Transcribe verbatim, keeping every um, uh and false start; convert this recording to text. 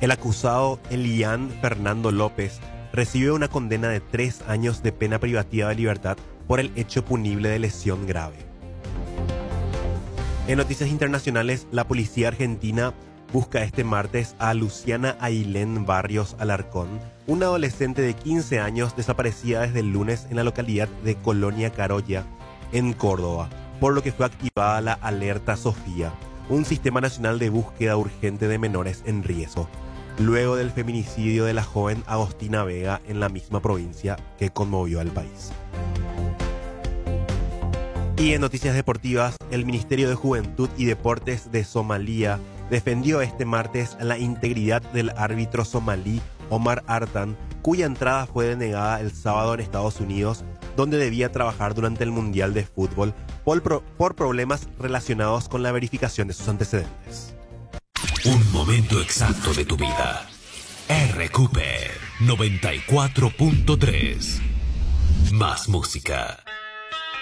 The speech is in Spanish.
El acusado Elian Fernando López recibe una condena de tres años de pena privativa de libertad por el hecho punible de lesión grave. En noticias internacionales, la policía argentina busca este martes a Luciana Ailén Barrios Alarcón, una adolescente de quince años desaparecida desde el lunes en la localidad de Colonia Carolla, en Córdoba, por lo que fue activada la Alerta Sofía, un sistema nacional de búsqueda urgente de menores en riesgo, luego del feminicidio de la joven Agostina Vega en la misma provincia que conmovió al país. Y en noticias deportivas, el Ministerio de Juventud y Deportes de Somalia defendió este martes la integridad del árbitro somalí Omar Artan, cuya entrada fue denegada el sábado en Estados Unidos, donde debía trabajar durante el Mundial de Fútbol por, pro- por problemas relacionados con la verificación de sus antecedentes. Un momento exacto de tu vida. R Q P noventa y cuatro punto tres. Más música.